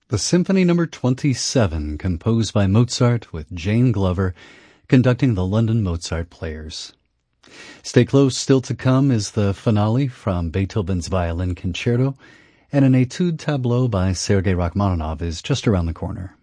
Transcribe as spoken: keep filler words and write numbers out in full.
The Symphony Number twenty-seven, composed by Mozart with Jane Glover, conducting the London Mozart Players. Stay close, still to come is the finale from Beethoven's Violin Concerto, and an Etude Tableau by Sergei Rachmaninoff is just around the corner.